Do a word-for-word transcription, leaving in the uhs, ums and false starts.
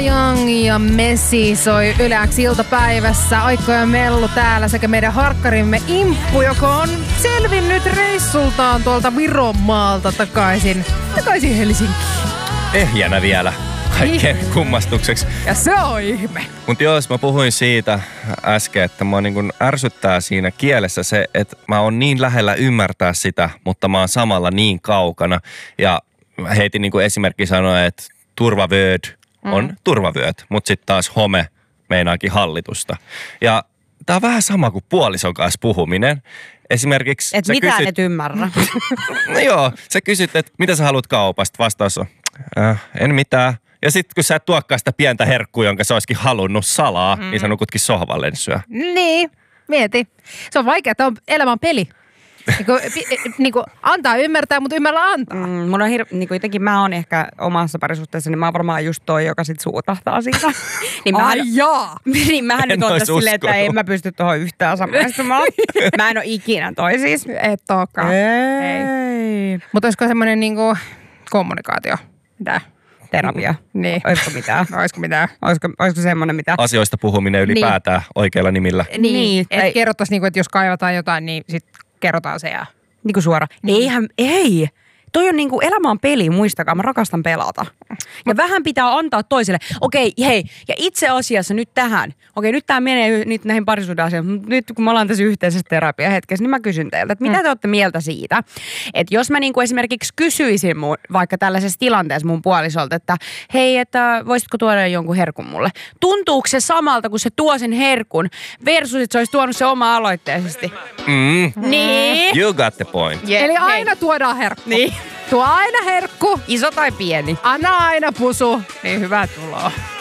Young ja Messi soi Yle X iltapäivässä. Aikko ja Mellu täällä sekä meidän harkkarimme Imppu, joka on selvinnyt reissultaan tuolta Viron maalta takaisin, takaisin Helsinkiin. Ehjänä vielä kaikkeen kummastukseksi. Ja se on ihme. Mutta jos mä puhuin siitä äsken, että mä niin kun ärsyttää siinä kielessä se, että mä oon niin lähellä ymmärtää sitä, mutta mä oon samalla niin kaukana. Ja heitin niin kuin esimerkki sanoa, että turvavööd on mm. turvavööt, mutta sitten taas home meinaakin hallitusta. Ja tää on vähän sama kuin puolison kanssa puhuminen. Esimerkiksi... Et mitä kysyt, et ymmärrä. No joo, sä kysyt, että mitä sä haluat kaupasta. Vastaus on, äh, en mitään. Ja sitten kun sä et tuokkaa sitä pientä herkkua, jonka sä olisikin halunnut salaa, mm. niin sä nukutkin sohvalle syö. Niin, mieti. Se on vaikea, että on elämän peli. Niinku, niinku antaa ymmärtää, mutta ymmärrä antaa. Mm, mun on hir- niinku jotenkin mä oon ehkä omassa parisuhteessa, niin mä oon varmaan just toi, joka sit suutahtaa siitä. niin Ai jaa! Niin mähän nyt on tässä silleen, että en mä pysty tuohon yhtään samaistumaan. Mä en oo ikinä toi siis. Et ookaan. Ei. Mutta olisiko semmoinen niinku kommunikaatio? Mitä? Terapia. Niin. Olisiko mitään? Olisiko mitään? Olisiko, olisiko semmoinen mitä? Asioista puhuminen ylipäätään niin. Oikeilla nimillä. Niin. niin. Että kerrottaisiin, niinku, että jos kaivataan jotain, niin sitten kerrotaan se ja... Niin kuin suora. Mm. Eihän, ei. Toi on niinku, elämä on peli, muistakaa, mä rakastan pelata. Ja vähän pitää antaa toiselle. Okei, hei, ja itse asiassa nyt tähän. Okei, nyt tää menee nyt näihin parisuuden asioihin, mutta nyt kun me ollaan tässä yhteisessä terapiahetkessä, niin mä kysyn teiltä, että mitä mm. te olette mieltä siitä, että jos mä niinku esimerkiksi kysyisin mun, vaikka tällaisessa tilanteessa mun puolisolta, että hei, että voisitko tuoda jonkun herkun mulle? Tuntuuko se samalta, kun se tuo sen herkun versus, että se olisi tuonut se oma-aloitteisesti? Mm. Niin. You got the point. Yeah. Eli aina tuodaan herkku. Niin. Tuo aina herkku. Iso tai pieni. Anna aina pusu. Niin hyvää tuloa.